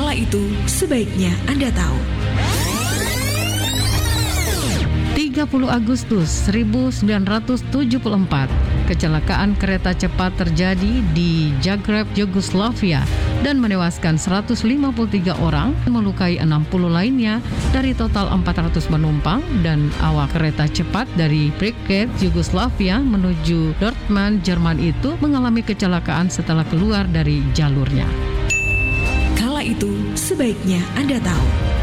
Kala itu, sebaiknya Anda tahu. 30 Agustus 1974, kecelakaan kereta cepat terjadi di Zagreb, Yugoslavia dan menewaskan 153 orang, melukai 60 lainnya dari total 400 penumpang dan awak kereta cepat dari Belgrade, Yugoslavia menuju Dortmund, Jerman itu mengalami kecelakaan setelah keluar dari jalurnya. Kala itu, sebaiknya Anda tahu.